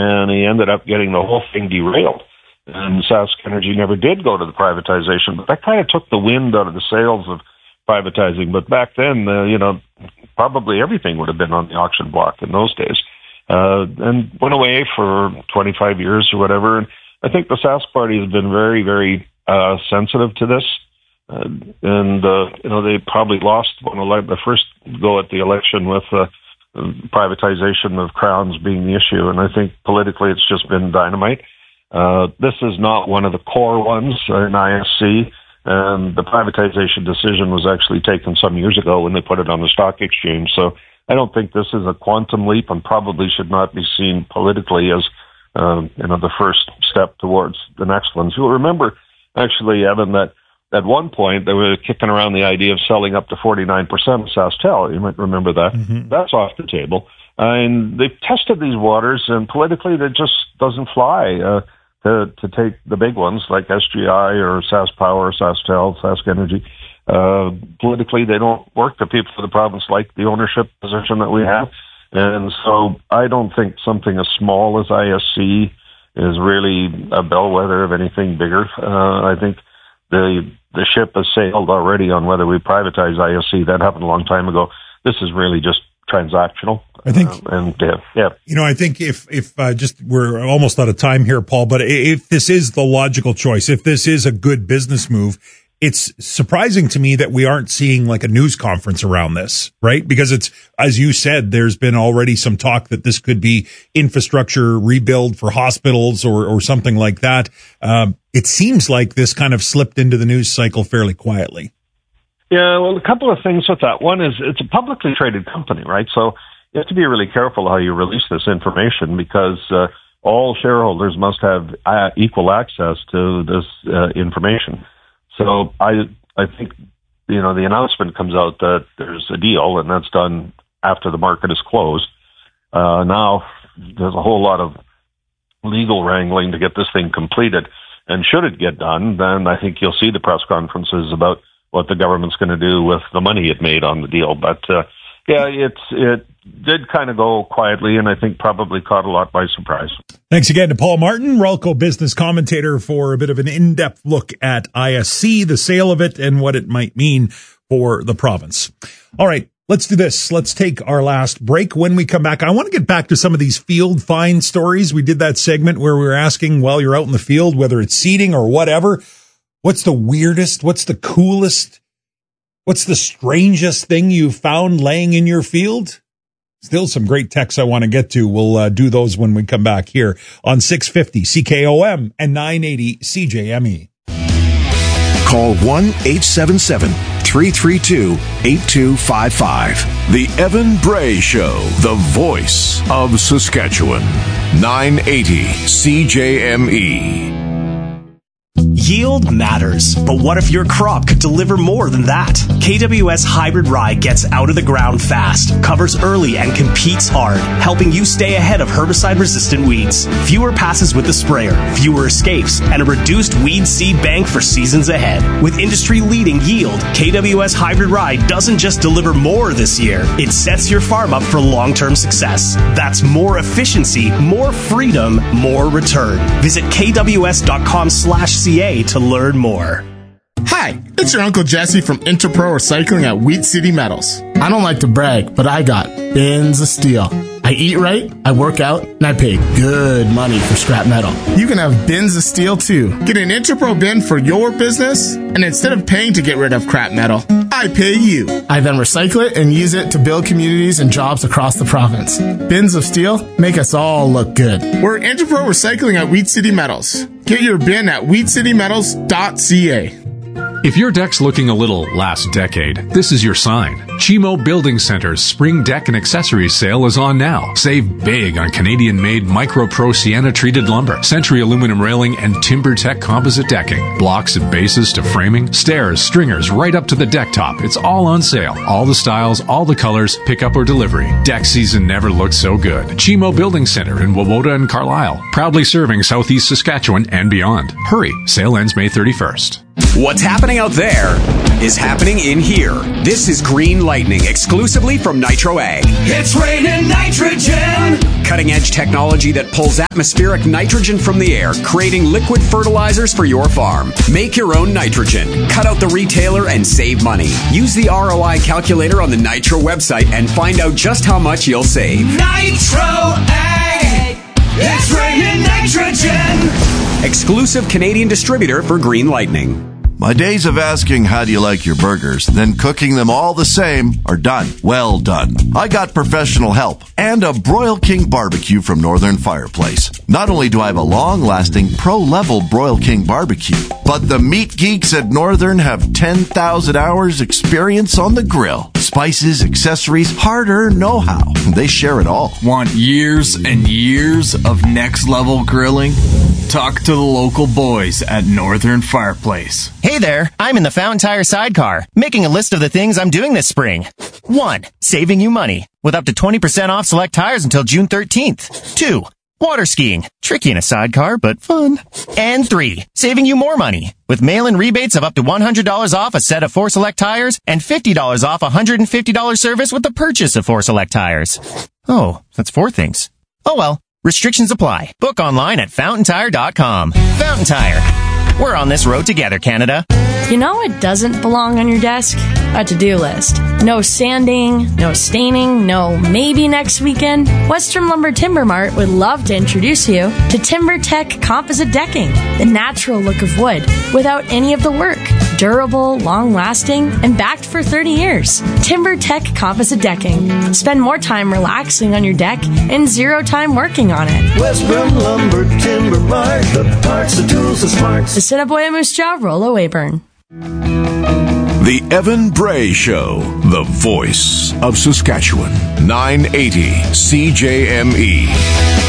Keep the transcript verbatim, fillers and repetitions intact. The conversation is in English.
and he ended up getting the whole thing derailed. And Sask Energy never did go to the privatization, but that kind of took the wind out of the sails of privatizing. But back then, uh, you know, probably everything would have been on the auction block in those days, uh, and went away for twenty-five years or whatever. And I think the Sask party has been very, very uh, sensitive to this. Uh, and, uh, you know, they probably lost one ele- the first go at the election with uh, privatization of Crowns being the issue. And I think politically it's just been dynamite. Uh, this is not one of the core ones in I S C, and the privatization decision was actually taken some years ago when they put it on the stock exchange. So I don't think this is a quantum leap, and probably should not be seen politically as uh, you know, the first step towards the next ones. You'll remember, actually, Evan, that at one point they were kicking around the idea of selling up to forty-nine percent of SaskTel. You might remember that. Mm-hmm. That's off the table. And they've tested these waters, and politically that just doesn't fly. Uh, To, to take the big ones like S G I or SaskPower, SaskTel, Sask Energy. Uh, politically, they don't work. The people of the province like the ownership position that we have. And so I don't think something as small as I S C is really a bellwether of anything bigger. Uh, I think the the ship has sailed already on whether we privatize I S C. That happened a long time ago. This is really just transactional. I think, uh, and uh, yeah, you know, I think if, if, uh, just, we're almost out of time here, Paul, but if this is the logical choice, if this is a good business move, it's surprising to me that we aren't seeing like a news conference around this, right? Because it's, as you said, there's been already some talk that this could be infrastructure rebuild for hospitals or, or something like that. Um, it seems like this kind of slipped into the news cycle fairly quietly. Yeah, well, a couple of things with that. One is it's a publicly traded company, right? So you have to be really careful how you release this information, because uh, all shareholders must have uh, equal access to this uh, information. So I I think, you know, the announcement comes out that there's a deal, and that's done after the market is closed. Uh, now there's a whole lot of legal wrangling to get this thing completed. And should it get done, then I think you'll see the press conferences about what the government's going to do with the money it made on the deal. But, uh, yeah, it's, it did kind of go quietly, and I think probably caught a lot by surprise. Thanks again to Paul Martin, Ralco business commentator, for a bit of an in-depth look at I S C, the sale of it, and what it might mean for the province. All right, let's do this. Let's take our last break. When we come back, I want to get back to some of these field find stories. We did that segment where we were asking, while you're out in the field, whether it's seeding or whatever, what's the weirdest, what's the coolest, what's the strangest thing you found laying in your field? Still some great texts I want to get to. We'll uh, do those when we come back here on six fifty C K O M and nine eighty C J M E. Call one eight seven seven, three three two, eight two five five. The Evan Bray Show, the voice of Saskatchewan. nine eighty C J M E. Yield matters, but what if your crop could deliver more than that? K W S Hybrid Rye gets out of the ground fast, covers early, and competes hard, helping you stay ahead of herbicide-resistant weeds. Fewer passes with the sprayer, fewer escapes, and a reduced weed seed bank for seasons ahead. With industry-leading yield, K W S Hybrid Rye doesn't just deliver more this year, it sets your farm up for long-term success. That's more efficiency, more freedom, more return. Visit kws.com slash CA to learn more. Hi, it's your Uncle Jesse from Interpro Recycling at Wheat City Metals. I don't like to brag, but I got bins of steel. I eat right, I work out, and I pay good money for scrap metal. You can have bins of steel too. Get an Interpro bin for your business, and instead of paying to get rid of crap metal, I pay you. I then recycle it and use it to build communities and jobs across the province. Bins of steel make us all look good. We're Interpro Recycling at Wheat City Metals. Get your bin at wheat city metals dot c a. If your deck's looking a little last decade, this is your sign. Chimo Building Center's spring deck and accessories sale is on now. Save big on Canadian-made Micro Pro Sienna-treated lumber, Century aluminum railing, and TimberTech composite decking. Blocks and bases to framing, stairs, stringers, right up to the deck top. It's all on sale. All the styles, all the colors, pickup or delivery. Deck season never looked so good. Chimo Building Center in Wawota and Carlisle. Proudly serving Southeast Saskatchewan and beyond. Hurry, sale ends May thirty-first. What's happening out there is happening in here. This is Green Lightning, exclusively from Nitro Ag. It's raining nitrogen! Cutting-edge technology that pulls atmospheric nitrogen from the air, creating liquid fertilizers for your farm. Make your own nitrogen. Cut out the retailer and save money. Use the R O I calculator on the Nitro website and find out just how much you'll save. Nitro Ag! It's raining nitrogen! Exclusive Canadian distributor for Green Lightning. My days of asking how do you like your burgers, then cooking them all the same are done. Well done. I got professional help and a Broil King barbecue from Northern Fireplace. Not only do I have a long-lasting pro-level Broil King barbecue, but the meat geeks at Northern have ten thousand hours experience on the grill. Spices, accessories, hard-earned know-how. They share it all. Want years and years of next-level grilling? Talk to the local boys at Northern Fireplace. Hey there, I'm in the Fountain Tire sidecar, making a list of the things I'm doing this spring. One, saving you money, with up to twenty percent off select tires until June thirteenth. Two, water skiing, tricky in a sidecar, but fun. And three, saving you more money, with mail-in rebates of up to one hundred dollars off a set of four select tires and fifty dollars off a one hundred fifty dollars service with the purchase of four select tires. Oh, that's four things. Oh well, restrictions apply. Book online at fountain tire dot com. Fountain Tire. We're on this road together, Canada. You know what doesn't belong on your desk? A to-do list. No sanding, no staining, no maybe next weekend. Western Lumber Timber Mart would love to introduce you to TimberTech Composite Decking, the natural look of wood without any of the work. Durable, long-lasting, and backed for thirty years. TimberTech Composite Decking. Spend more time relaxing on your deck and zero time working on it. Western Lumber Timber Mart, the parts, the tools, the smarts. The Assiniboia Moose Jaw, Rollo Weyburn. The Evan Bray Show, the voice of Saskatchewan. nine eighty C J M E.